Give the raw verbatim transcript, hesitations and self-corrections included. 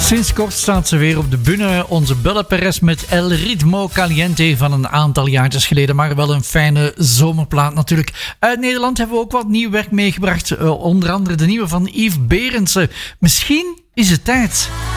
Sinds kort staat ze weer op de bühne. Onze Bella Perez met El Ritmo Caliente van een aantal jaartjes geleden. Maar wel een fijne zomerplaat natuurlijk. Uit Nederland hebben we ook wat nieuw werk meegebracht. Uh, onder andere de nieuwe van Yves Berendsen. Misschien is het tijd.